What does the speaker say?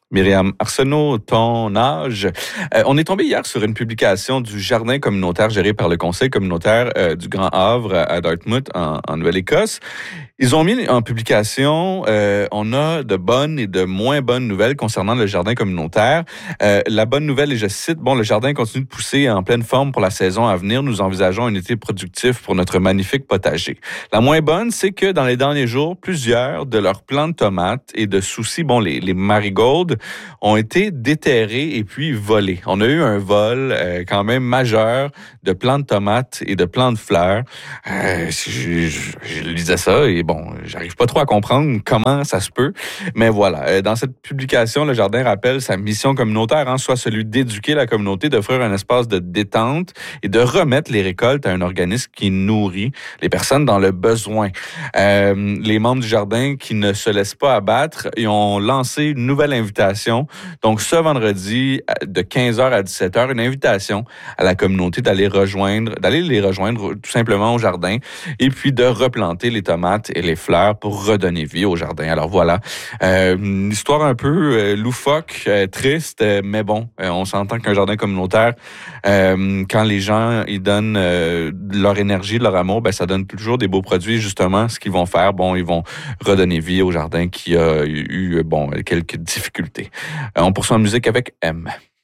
Myriam Arsenault, ton âge. On est tombé hier sur une publication du jardin communautaire géré par le Conseil communautaire du Grand Havre à Dartmouth, en Nouvelle-Écosse. Ils ont mis en publication, on a de bonnes et de moins bonnes nouvelles concernant le jardin communautaire. La bonne nouvelle, et je cite, le jardin continue de pousser en pleine forme pour la saison à venir. Nous envisageons un été productif pour notre magnifique potager. La moins bonne, c'est que dans les derniers jours, plusieurs de leurs plants de tomates et de soucis, les marigolds, ont été déterrés et puis volés. On a eu un vol quand même majeur de plants de tomates et de plants de fleurs. Je lisais ça et j'arrive pas trop à comprendre comment ça se peut. Mais voilà, dans cette publication, le jardin rappelle sa mission communautaire, soit celui d'éduquer la communauté, d'offrir un espace de détente et de remettre les récoltes à un organisme qui nourrit les personnes dans le besoin. Les membres du jardin qui ne se laissent pas abattre, ils ont lancé une nouvelle invitation. Donc, ce vendredi, de 15h à 17h, une invitation à la communauté d'aller les rejoindre tout simplement au jardin et puis de replanter les tomates et les fleurs pour redonner vie au jardin. Alors voilà, une histoire un peu loufoque, triste, mais on s'entend qu'un jardin communautaire, quand les gens ils donnent leur énergie, leur amour, ça donne toujours des beaux produits. Justement, ce qu'ils vont faire, ils vont redonner vie au jardin qui a eu quelques difficultés. On poursuit en musique avec M.